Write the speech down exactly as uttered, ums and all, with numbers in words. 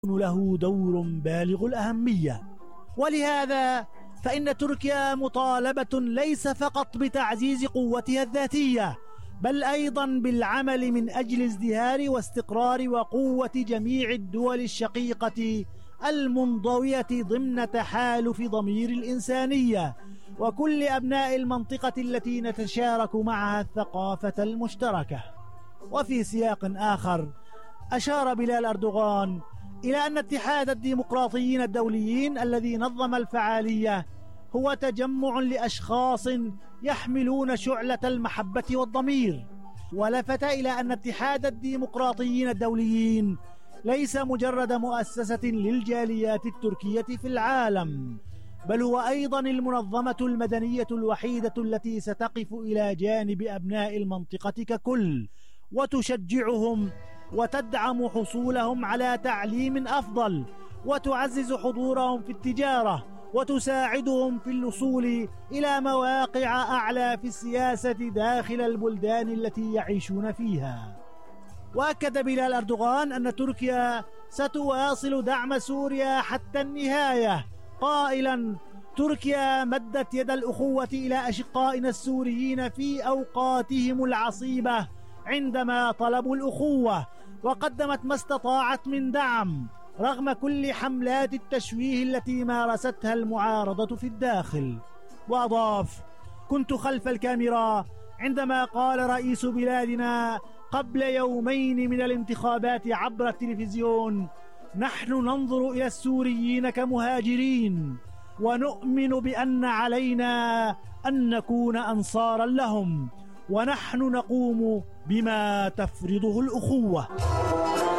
له دور بالغ الأهمية. ولهذا فإن تركيا مطالبة ليس فقط بتعزيز قوتها الذاتية، بل أيضا بالعمل من أجل ازدهار واستقرار وقوة جميع الدول الشقيقة المنضوية ضمن تحالف ضمير الإنسانية، وكل أبناء المنطقة التي نتشارك معها الثقافة المشتركة. وفي سياق آخر أشار بلال أردوغان إلى أن اتحاد الديمقراطيين الدوليين الذي نظم الفعالية هو تجمع لأشخاص يحملون شعلة المحبة والضمير، ولفت إلى أن اتحاد الديمقراطيين الدوليين ليس مجرد مؤسسة للجاليات التركية في العالم، بل هو أيضا المنظمة المدنية الوحيدة التي ستقف إلى جانب أبناء المنطقة ككل، وتشجعهم وتدعم حصولهم على تعليم أفضل، وتعزز حضورهم في التجارة، وتساعدهم في الوصول إلى مواقع أعلى في السياسة داخل البلدان التي يعيشون فيها. وأكد بلال أردوغان أن تركيا ستواصل دعم سوريا حتى النهاية، قائلا: تركيا مدت يد الأخوة إلى أشقائنا السوريين في أوقاتهم العصيبة عندما طلبوا الأخوة، وقدمت ما استطاعت من دعم رغم كل حملات التشويه التي مارستها المعارضة في الداخل. وأضاف: كنت خلف الكاميرا عندما قال رئيس بلادنا قبل يومين من الانتخابات عبر التلفزيون: نحن ننظر إلى السوريين كمهاجرين، ونؤمن بأن علينا أن نكون أنصارا لهم، ونحن نقوم بما تفرضه الأخوة.